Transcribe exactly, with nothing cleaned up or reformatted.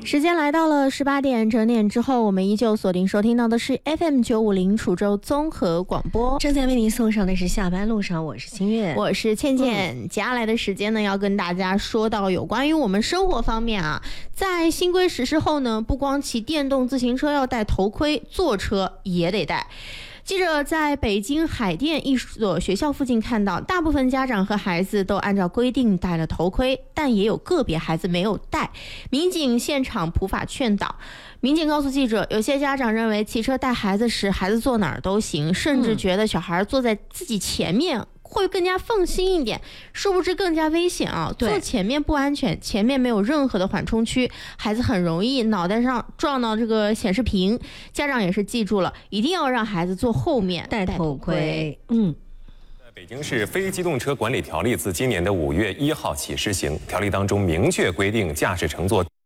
时间来到了十八点整点之后，我们依旧锁定收听到的是 F M 九五零滁州综合广播， 正在为您送上的是下班路上，我是清月， 我是倩倩。嗯、接下来的时间呢，要跟大家说到有关于我们生活方面啊，在新规实施后呢，不光骑电动自行车要戴头盔，坐车也得戴。记者在北京海淀一所学校附近看到，大部分家长和孩子都按照规定戴了头盔，但也有个别孩子没有戴。民警现场普法劝导。民警告诉记者，有些家长认为骑车带孩子时，孩子坐哪儿都行，甚至觉得小孩坐在自己前面会更加放心一点，殊不知更加危险啊！坐前面不安全，前面没有任何的缓冲区，孩子很容易脑袋上撞到这个显示屏。家长也是记住了，一定要让孩子坐后面戴头盔。嗯。 北京市非机动车管理条例自今年的五月一号起施行，条例当中明确规定，驾驶乘坐